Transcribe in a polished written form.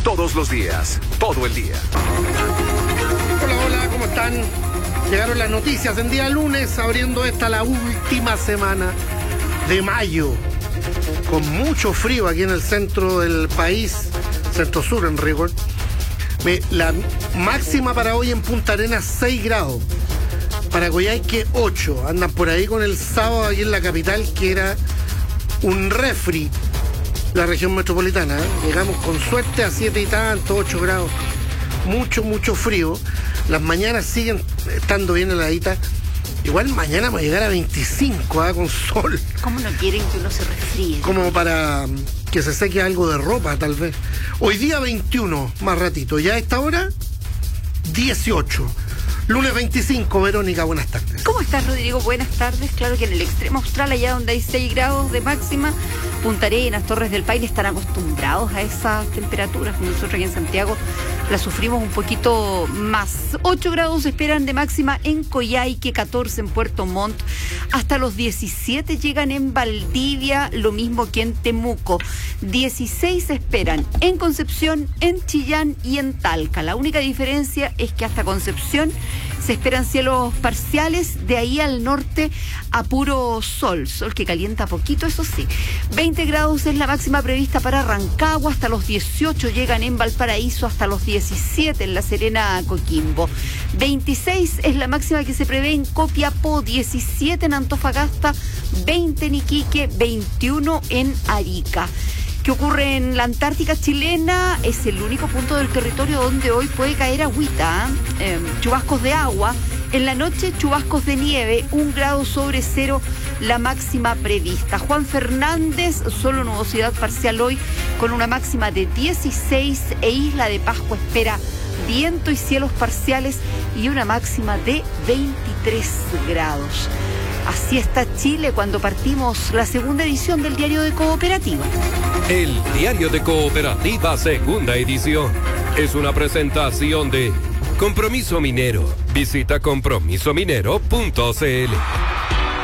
Todos los días, todo el día. Hola, hola, ¿cómo están? Llegaron las noticias en día lunes, abriendo esta la última semana de mayo. Con mucho frío aquí en el centro del país, centro sur en rigor. La máxima para hoy en Punta Arenas 6 grados. Para Coyhaique 8. Andan por ahí con el sábado aquí en la capital, que era un refri, la región metropolitana. Llegamos con suerte a 7 y tanto, 8 grados. Mucho frío. Las mañanas siguen estando bien heladitas. Igual mañana va a llegar a 25, con sol. ¿Cómo no quieren que uno se resfríe? Como para que se seque algo de ropa, tal vez. Hoy día 21, más ratito. Ya a esta hora, 18. Lunes 25, Verónica, buenas tardes. ¿Cómo estás, Rodrigo? Buenas tardes. Claro que en el extremo austral, allá donde hay 6 grados de máxima, Punta Arenas, Torres del Paine están acostumbrados a esas temperaturas. Nosotros aquí en Santiago las sufrimos un poquito más. 8 grados se esperan de máxima en Coyhaique, 14 en Puerto Montt, hasta los 17 llegan en Valdivia, lo mismo que en Temuco. 16 se esperan en Concepción, en Chillán y en Talca. La única diferencia es que hasta Concepción se esperan cielos parciales, de ahí al norte a puro sol que calienta poquito, eso sí. 20 grados es la máxima prevista para Rancagua, hasta los 18 llegan en Valparaíso, hasta los 17 en La Serena, Coquimbo. 26 es la máxima que se prevé en Copiapó, 17 en Antofagasta, 20 en Iquique, 21 en Arica. ¿Qué ocurre en la Antártica chilena? Es el único punto del territorio donde hoy puede caer agüita, chubascos de agua. En la noche, chubascos de nieve, 1 grado sobre cero, la máxima prevista. Juan Fernández, solo nubosidad parcial hoy, con una máxima de 16, e Isla de Pascua espera viento y cielos parciales y una máxima de 23 grados. Así está Chile cuando partimos la segunda edición del Diario de Cooperativa. El Diario de Cooperativa, segunda edición. Es una presentación de Compromiso Minero. Visita compromisominero.cl.